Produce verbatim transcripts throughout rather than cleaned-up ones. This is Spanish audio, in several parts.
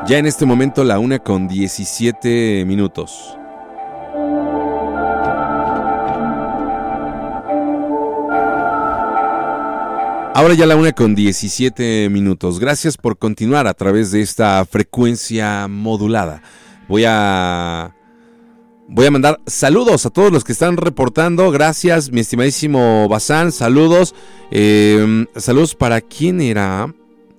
Ya en este momento la una con diecisiete minutos. Ahora ya la una con diecisiete minutos. Gracias por continuar a través de esta frecuencia modulada. Voy a... Voy a mandar saludos a todos los que están reportando. Gracias, mi estimadísimo Bazán. Saludos. Eh, saludos para quién era...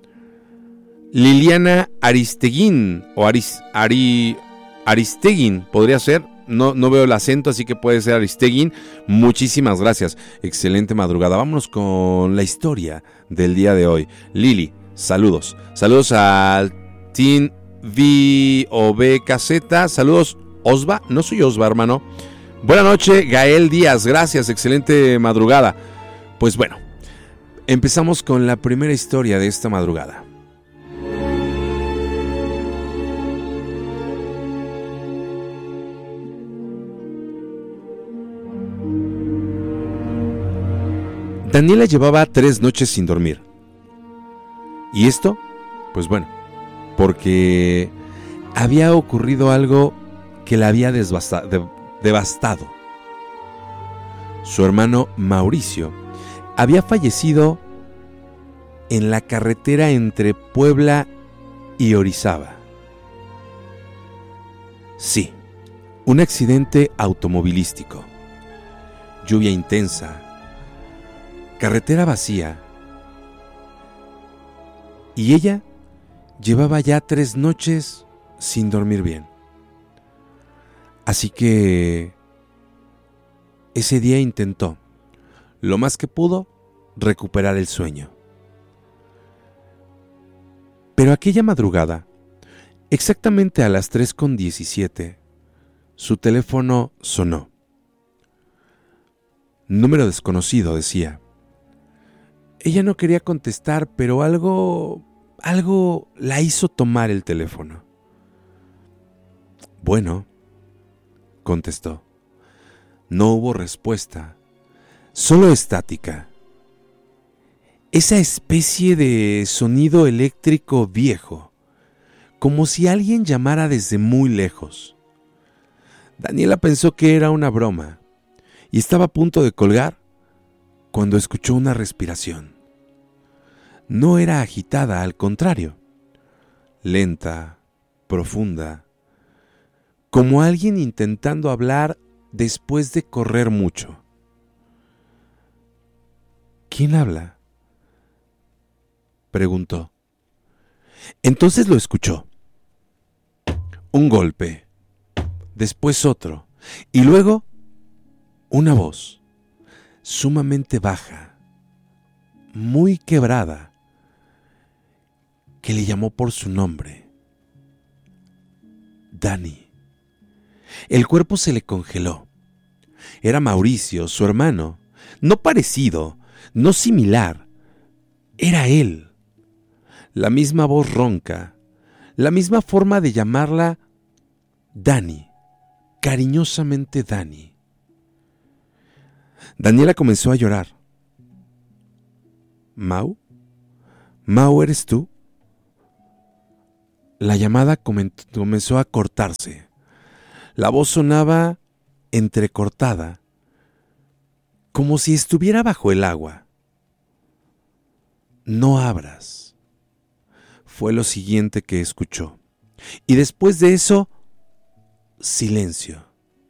Liliana Aristeguín o Aris, Ari, Aristeguín podría ser, no, no veo el acento, así que puede ser Aristeguín. Muchísimas gracias, excelente madrugada. Vámonos con la historia del día de hoy. Lili, saludos, saludos al Team V O B K Z, saludos Osva, no soy Osva hermano. Buenas noches Gael Díaz, gracias, excelente madrugada. Pues bueno, empezamos con la primera historia de esta madrugada. Daniela llevaba tres noches sin dormir. ¿Y esto? Pues bueno, porque había ocurrido algo que la había desbasta- de- devastado. Su hermano Mauricio había fallecido en la carretera entre Puebla y Orizaba. Sí, un accidente automovilístico. Lluvia intensa. Carretera vacía. Y ella llevaba ya tres noches sin dormir bien. Así que ese día intentó, lo más que pudo, recuperar el sueño. Pero aquella madrugada, exactamente a las tres con diecisiete, su teléfono sonó. Número desconocido, decía. Ella no quería contestar, pero algo, algo la hizo tomar el teléfono. Bueno, contestó. No hubo respuesta, solo estática. Esa especie de sonido eléctrico viejo, como si alguien llamara desde muy lejos. Daniela pensó que era una broma y estaba a punto de colgar cuando escuchó una respiración. No era agitada, al contrario, lenta, profunda, como alguien intentando hablar después de correr mucho. ¿Quién habla?, preguntó. Entonces lo escuchó. Un golpe, después otro, y luego una voz sumamente baja, muy quebrada, que le llamó por su nombre. Dani. El cuerpo se le congeló. Era Mauricio, su hermano, no parecido, no similar, era él. La misma voz ronca, la misma forma de llamarla Dani, cariñosamente Dani. Daniela comenzó a llorar. ¿Mau? ¿Mau eres tú? La llamada comenzó a cortarse. La voz sonaba entrecortada, como si estuviera bajo el agua. No abras, fue lo siguiente que escuchó. Y después de eso, silencio.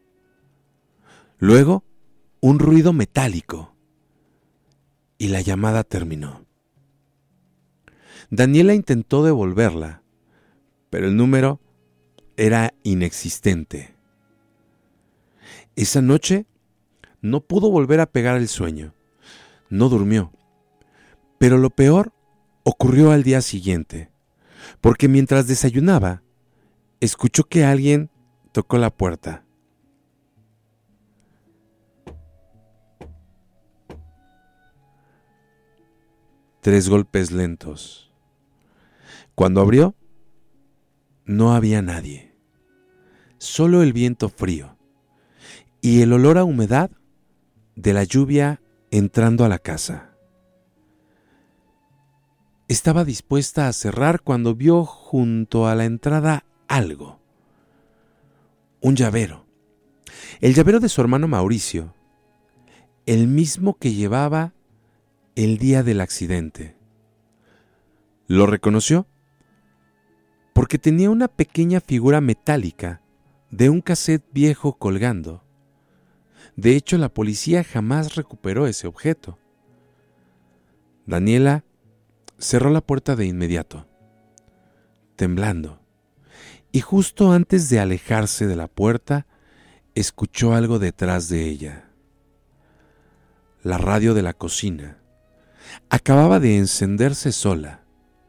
Luego, un ruido metálico. Y la llamada terminó. Daniela intentó devolverla, pero el número era inexistente. Esa noche no pudo volver a pegar el sueño. No durmió. Pero lo peor ocurrió al día siguiente, porque mientras desayunaba, escuchó que alguien tocó la puerta. Tres golpes lentos. Cuando abrió, no había nadie. Solo el viento frío y el olor a humedad de la lluvia entrando a la casa. Estaba dispuesta a cerrar cuando vio junto a la entrada algo. Un llavero. El llavero de su hermano Mauricio. El mismo que llevaba el día del accidente. Lo reconoció porque tenía una pequeña figura metálica de un cassette viejo colgando. De hecho, la policía jamás recuperó ese objeto. Daniela cerró la puerta de inmediato, temblando, y justo antes de alejarse de la puerta, escuchó algo detrás de ella. La radio de la cocina acababa de encenderse sola,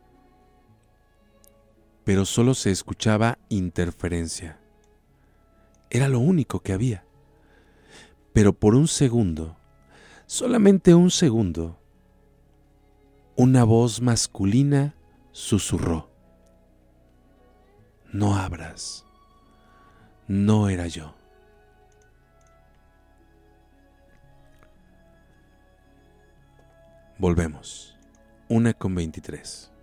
pero solo se escuchaba interferencia. Era lo único que había. Pero por un segundo, solamente un segundo, una voz masculina susurró: no abras. No era yo. Volvemos. Una con veintitrés.